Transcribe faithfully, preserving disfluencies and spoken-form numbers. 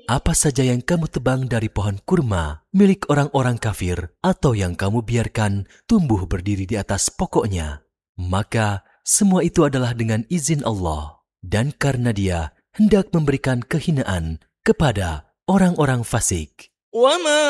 Apa saja yang kamu tebang dari pohon kurma milik orang-orang kafir atau yang kamu biarkan tumbuh berdiri di atas pokoknya, maka semua itu adalah dengan izin Allah dan karena Dia hendak memberikan kehinaan kepada orang-orang fasik.